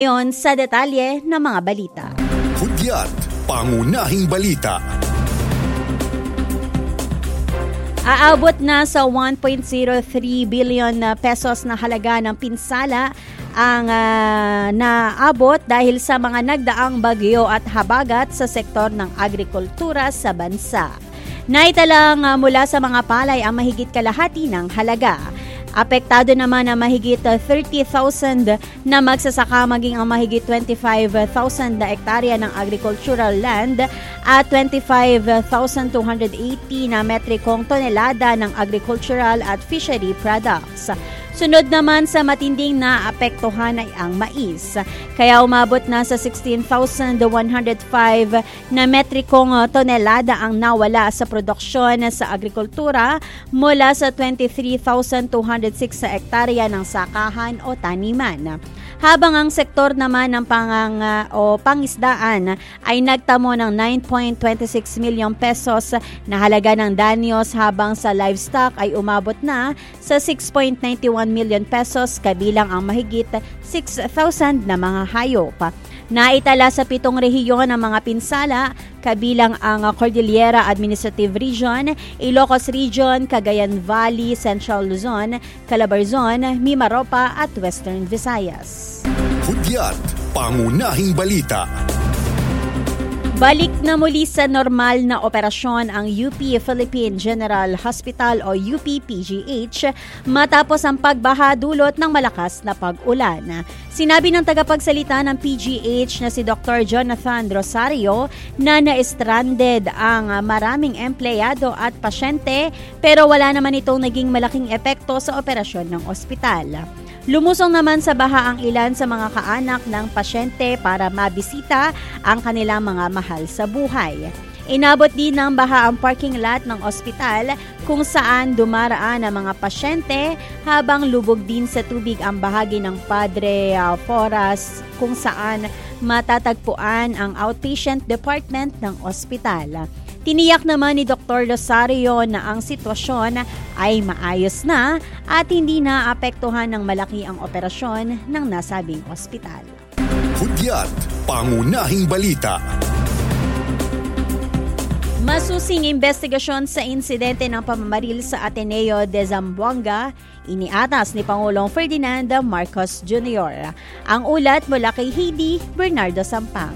Ngayon sa detalye ng mga balita. Hudyat, pangunahing balita. Aabot na sa 1.03 billion pesos na halaga ng pinsala ang naabot dahil sa mga nagdaang bagyo at habagat sa sektor ng agrikultura sa bansa. Naitalang mula sa mga palay ang mahigit kalahati ng halaga. Apektado naman ang mahigit 30,000 na magsasaka maging ang mahigit 25,000 na ektarya ng agricultural land at 25,280 na metrikong tonelada ng agricultural at fishery products. Sunod naman sa matinding naapektuhan ay ang mais. Kaya umabot na sa 16,105 na metrikong tonelada ang nawala sa produksyon sa agrikultura mula sa 23,206 sa ektarya ng sakahan o taniman. Habang ang sektor naman ng pangisdaan ay nagtamo ng 9.26 million pesos na halaga ng danyos habang sa livestock ay umabot na sa 6.91 million pesos kabilang ang mahigit 6,000 na mga hayop. Naitala sa 7 rehiyon ng mga pinsala kabilang ang Cordillera Administrative Region, Ilocos Region, Cagayan Valley, Central Luzon, Calabarzon, Mimaropa at Western Visayas. Hudyat, pangunahing balita. Balik na muli sa normal na operasyon ang UP Philippine General Hospital o UP-PGH matapos ang pagbaha dulot ng malakas na pag-ulan. Sinabi ng tagapagsalita ng PGH na si Dr. Jonathan Rosario na na-stranded ang maraming empleyado at pasyente pero wala naman itong naging malaking epekto sa operasyon ng ospital. Lumusong naman sa baha ang ilan sa mga kaanak ng pasyente para mabisita ang kanilang mga mahal sa buhay. Inabot din ng baha ang parking lot ng ospital kung saan dumaraan ang mga pasyente habang lubog din sa tubig ang bahagi ng Padre Foras kung saan matatagpuan ang outpatient department ng ospital. Tiniyak naman ni Dr. Rosario na ang sitwasyon ay maayos na at hindi na apektuhan ng malaki ang operasyon ng nasabing ospital. Hudyat, pangunahing balita. Masusing investigasyon sa insidente ng pamamaril sa Ateneo de Zamboanga, iniatas ni Pangulong Ferdinand Marcos Jr. Ang ulat mula kay Heidi Bernardo Sampang.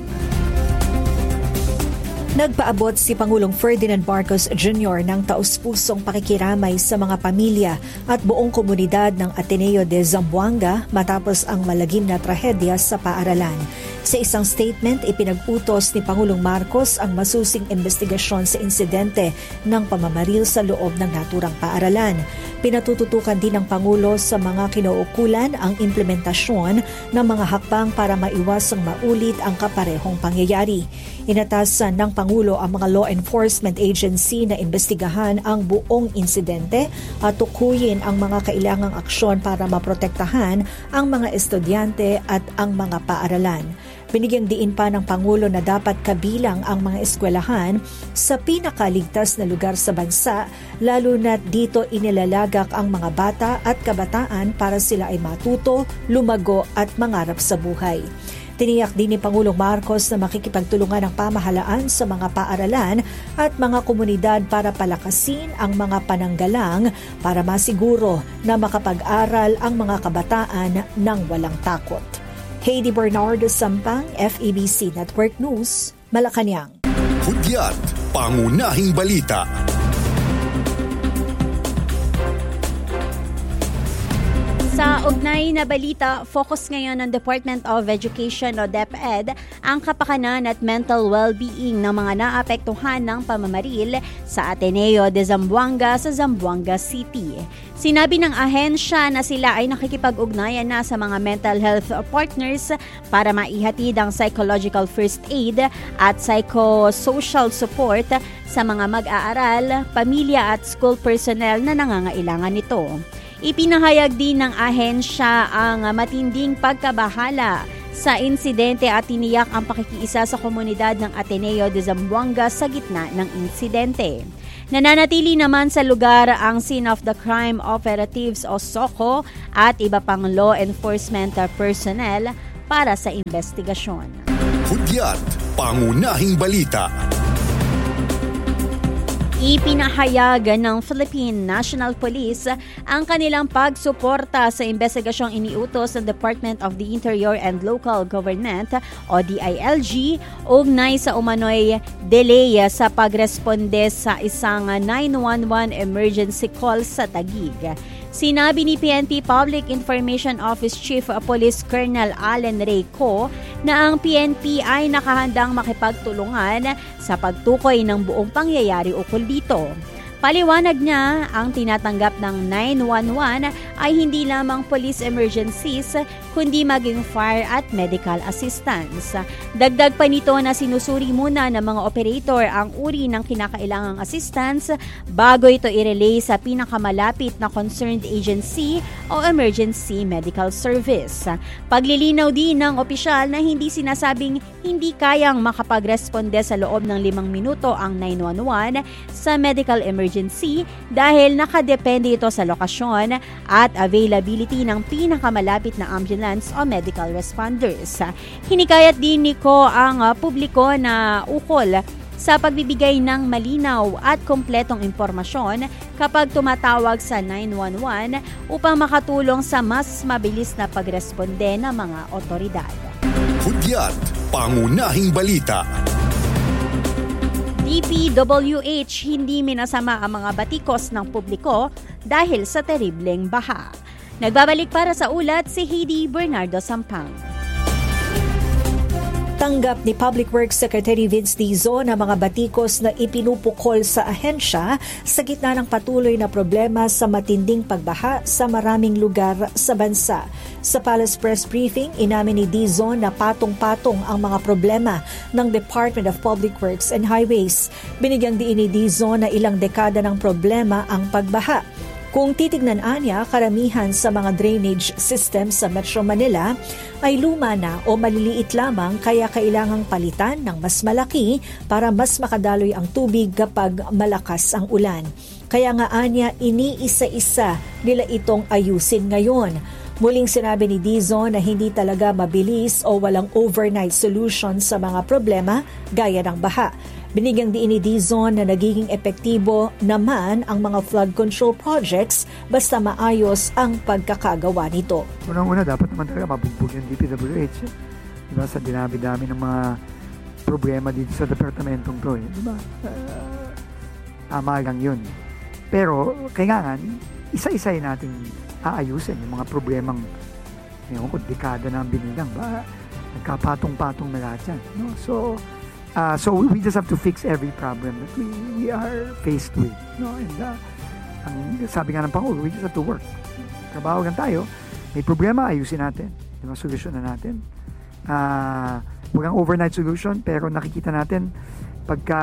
Nagpaabot si Pangulong Ferdinand Marcos Jr. ng taus-pusong pakikiramay sa mga pamilya at buong komunidad ng Ateneo de Zamboanga matapos ang malagim na trahedya sa paaralan. Sa isang statement, ipinag-utos ni Pangulong Marcos ang masusing investigasyon sa insidente ng pamamaril sa loob ng naturang paaralan. Pinatututukan din ng Pangulo sa mga kinauukulan ang implementasyon ng mga hakbang para maiwasang maulit ang kaparehong pangyayari. Inatasan ng Pangulo ang mga law enforcement agency na imbestigahan ang buong insidente at tukuyin ang mga kailangang aksyon para maprotektahan ang mga estudyante at ang mga paaralan. Binigyang diin pa ng Pangulo na dapat kabilang ang mga eskwelahan sa pinakaligtas na lugar sa bansa, lalo na dito inilalagak ang mga bata at kabataan para sila ay matuto, lumago at mangarap sa buhay. Tiniyak din ni Pangulong Marcos na makikipagtulungan ang pamahalaan sa mga paaralan at mga komunidad para palakasin ang mga pananggalang para masiguro na makapag-aral ang mga kabataan ng walang takot. Heidi Bernardo Sampang, FEBC Network News, Malacanang. Hudyat, pangunahing balita. Sa ugnay na balita, focus ngayon ng Department of Education o DepEd ang kapakanan at mental well-being ng mga naapektuhan ng pamamaril sa Ateneo de Zamboanga sa Zamboanga City. Sinabi ng ahensya na sila ay nakikipag-ugnayan na sa mga mental health partners para maihatid ang psychological first aid at psychosocial support sa mga mag-aaral, pamilya at school personnel na nangangailangan nito. Ipinahayag din ng ahensya ang matinding pagkabahala sa insidente at tiniyak ang pakikiisa sa komunidad ng Ateneo de Zamboanga sa gitna ng insidente. Nananatili naman sa lugar ang Scene of the Crime Operatives o SOCO at iba pang law enforcement personnel para sa investigasyon. Hudyat, pangunahing balita. Ipinahayag ng Philippine National Police ang kanilang pagsuporta sa investigasyong iniutos ng Department of the Interior and Local Government o DILG ugnay sa umano'y delay sa pagresponde sa isang 911 emergency call sa Taguig. Sinabi ni PNP Public Information Office Chief Police Colonel Allen Reyco na ang PNP ay nakahandang makipagtulungan sa pagtukoy ng buong pangyayari ukol dito. Paliwanag niya, ang tinatanggap ng 911 ay hindi lamang police emergencies kundi maging fire at medical assistance. Dagdag pa nito na sinusuri muna ng mga operator ang uri ng kinakailangang assistance bago ito i-relay sa pinakamalapit na concerned agency o emergency medical service. Paglilinaw din ng opisyal na hindi sinasabing hindi kayang makapagresponde sa loob ng 5 minuto ang 911 sa medical emergency dahil nakadepende ito sa lokasyon at availability ng pinakamalapit na ambulance o medical responders. Hinikayat din ni Ko ang publiko na ukol sa pagbibigay ng malinaw at kompletong impormasyon kapag tumatawag sa 911 upang makatulong sa mas mabilis na pagresponde ng mga otoridad. Hudyat, pangunahing balita. DPWH hindi minasama ang mga batikos ng publiko dahil sa teribleng baha. Nagbabalik para sa ulat si Heidi Bernardo Sampang. Tanggap ni Public Works Secretary Vince Dizon ang mga batikos na ipinupukol sa ahensya sa gitna ng patuloy na problema sa matinding pagbaha sa maraming lugar sa bansa. Sa Palace Press Briefing, inamin ni Dizon na patong-patong ang mga problema ng Department of Public Works and Highways. Binigyang diin ni Dizon na ilang dekada ng problema ang pagbaha. Kung titignan niya, karamihan sa mga drainage system sa Metro Manila ay luma na o maliliit lamang kaya kailangang palitan ng mas malaki para mas makadaloy ang tubig kapag malakas ang ulan. Kaya nga anya, iniisa-isa nila itong ayusin ngayon. Muling sinabi ni Dizon na hindi talaga mabilis o walang overnight solution sa mga problema gaya ng baha. Binigyang diin ni Dizon na nagiging epektibo naman ang mga flood control projects basta maayos ang pagkakagawa nito. Unang-una, dapat naman talaga mabugbog yung DPWH. Diba? Sa dinami-dami ng mga problema dito sa departamentong to. Diba? Tama lang yun. Pero, kailangan, isa-isay natin aayusin yung mga problemang dekada na ang binilang. Nagkapatong-patong na lahat yan. No? So we just have to fix every problem that we are faced with. No? And ang sabi nga ng Pangulo, we just have to work. Trabaho lang tayo. May problema, ayusin natin. Diba? Solusyon na natin. Walang overnight solution, pero nakikita natin pagka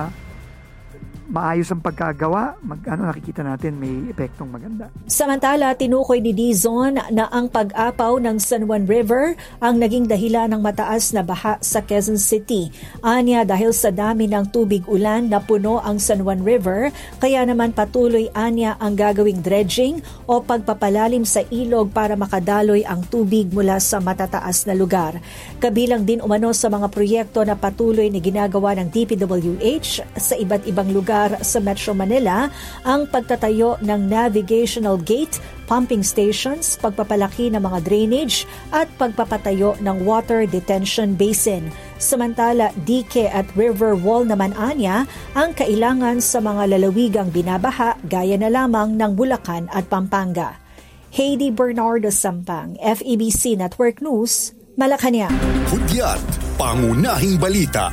maayos ang pagkagawa, nakikita natin may epektong maganda. Samantala, tinukoy ni Dizon na ang pag-apaw ng San Juan River ang naging dahilan ng mataas na baha sa Quezon City. Anya, dahil sa dami ng tubig ulan na puno ang San Juan River, kaya naman patuloy anya ang gagawing dredging o pagpapalalim sa ilog para makadaloy ang tubig mula sa matataas na lugar. Kabilang din umano sa mga proyekto na patuloy na ginagawa ng DPWH sa iba't ibang lugar sa Metro Manila ang pagtatayo ng navigational gate, pumping stations, pagpapalaki ng mga drainage at pagpapatayo ng water detention basin. Samantala, dike at river wall naman anya ang kailangan sa mga lalawigang binabaha gaya na lamang ng Bulacan at Pampanga. Heidi Bernardo Sampang, FEBC Network News, Malacanang. Hudyat, pangunahing balita.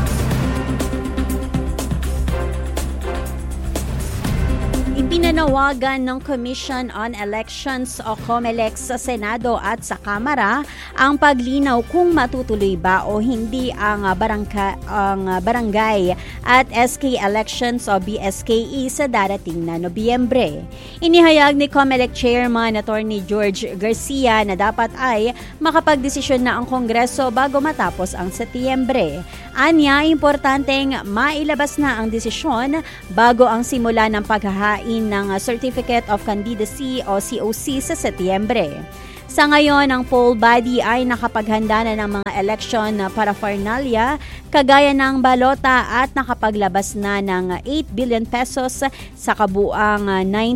Ipinanawagan ng Commission on Elections o COMELEC sa Senado at sa Kamara ang paglinaw kung matutuloy ba o hindi ang barangay at SK elections o BSKE sa darating na Nobyembre. Inihayag ni COMELEC Chairman Attorney George Garcia na dapat ay makapagdesisyon na ang Kongreso bago matapos ang Setyembre. Anya, importanteng mailabas na ang desisyon bago ang simula ng paghahain ng Certificate of Candidacy o COC sa Setyembre. Sa ngayon, ang poll body ay nakapaghanda na ng mga election paraphernalia kagaya ng balota at nakapaglabas na ng 8 billion pesos sa kabuang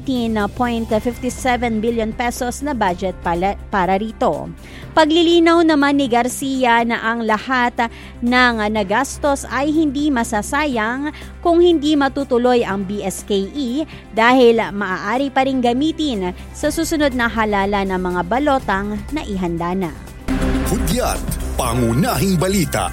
19.57 billion pesos na budget para rito. Paglilinaw naman ni Garcia na ang lahat ng nagastos ay hindi masasayang kung hindi matutuloy ang BSKE dahil maaari pa ring gamitin sa susunod na halala ng mga balotang na ihanda na. Hudyat, pangunahing balita.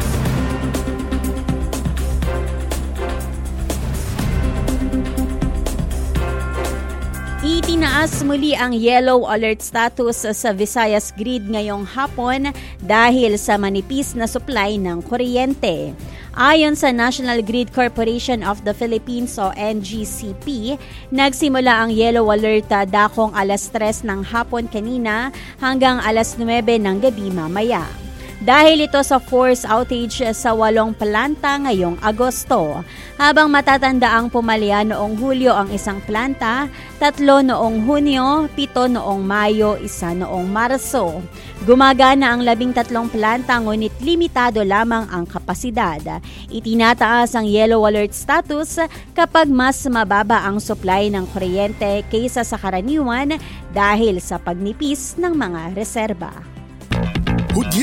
Itinaas muli ang yellow alert status sa Visayas Grid ngayong hapon dahil sa manipis na supply ng kuryente. Ayon sa National Grid Corporation of the Philippines o NGCP, nagsimula ang yellow alert dakong alas 3 ng hapon kanina hanggang alas 9 ng gabi mamaya. Dahil ito sa force outage sa 8 planta ngayong Agosto. Habang matatandaang pumalya noong Hulyo ang isang planta, 3 noong Hunyo, 7 noong Mayo, 1 noong Marso. Gumagana ang 13 planta ngunit limitado lamang ang kapasidad. Itinataas ang yellow alert status kapag mas mababa ang supply ng kuryente kaysa sa karaniwan dahil sa pagnipis ng mga reserba.